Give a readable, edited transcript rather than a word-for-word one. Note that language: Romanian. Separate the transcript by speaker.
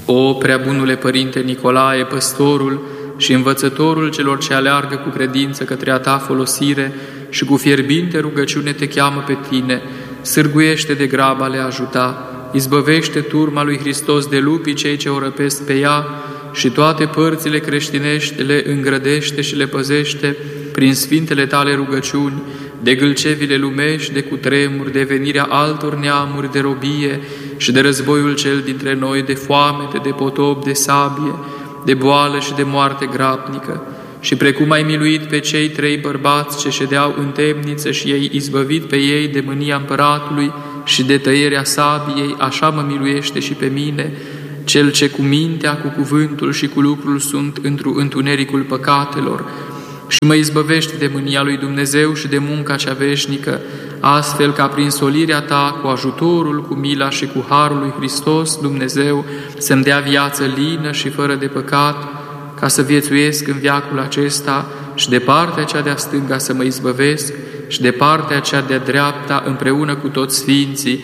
Speaker 1: O preabunule Părinte Nicolae, păstorul și învățătorul celor ce aleargă cu credință către a ta folosire și cu fierbinte rugăciune te cheamă pe tine, sârguiește de grab a le ajuta, izbăvește turma lui Hristos de lupii cei ce o răpesc pe ea și toate părțile creștinești le îngrădește și le păzește prin sfintele tale rugăciuni, de gâlcevile lumești, de cutremuri, de venirea altor neamuri, de robie și de războiul cel dintre noi, de foamete, de potop, de sabie, de boală și de moarte grabnică. Și precum ai miluit pe cei 3 bărbați ce ședeau în temniță și i-ai izbăvit pe ei de mânia împăratului și de tăierea sabiei, așa mă miluiește și pe mine, cel ce cu mintea, cu cuvântul și cu lucrul sunt într-un întunericul păcatelor, și mă izbăvește de mânia lui Dumnezeu și de munca cea veșnică, astfel ca prin solirea ta, cu ajutorul, cu mila și cu harul lui Hristos, Dumnezeu, să-mi dea viață lină și fără de păcat, ca să viețuiesc în veacul acesta și de partea cea de-a stânga să mă izbăvesc și de partea cea de-a dreapta împreună cu toți sfinții